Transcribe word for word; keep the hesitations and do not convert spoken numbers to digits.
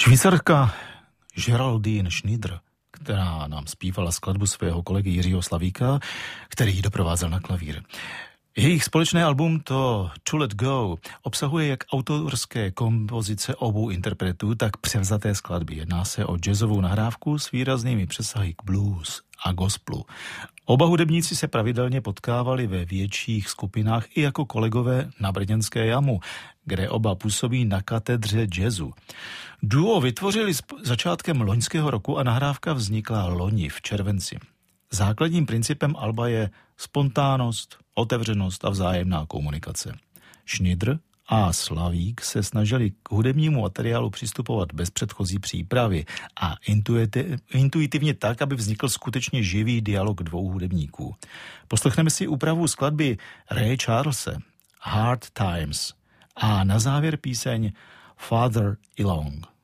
Švýcarka Geraldine Schneider, která nám zpívala skladbu svého kolegy Jiřího Slavíka, který ji doprovázel na klavír. Jejich společné album to To Let Go obsahuje jak autorské kompozice obou interpretů, tak převzaté skladby. Jedná se o jazzovou nahrávku s výraznými přesahy k blues a gospelu. Oba hudebníci se pravidelně potkávali ve větších skupinách i jako kolegové na brněnské Jamu, kde oba působí na katedře jazzu. Duo vytvořili začátkem loňského roku a nahrávka vznikla loni v červenci. Základním principem alba je spontánnost, otevřenost a vzájemná komunikace. Schneider a Slavík se snažili k hudebnímu materiálu přistupovat bez předchozí přípravy a intuitivně tak, aby vznikl skutečně živý dialog dvou hudebníků. Poslechneme si úpravu skladby Ray Charlese Hard Times a na závěr píseň Farther Along.